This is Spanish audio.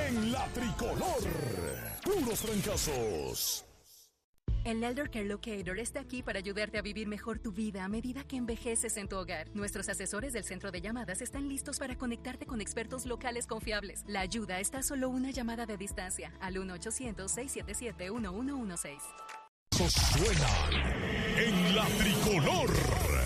en la tricolor. Puros fracasos. El Elder Care Locator está aquí para ayudarte a vivir mejor tu vida a medida que envejeces en tu hogar. Nuestros asesores del centro de llamadas están listos para conectarte con expertos locales confiables. La ayuda está a solo una llamada de distancia al 1-800-677-1116. Suenan en la tricolor.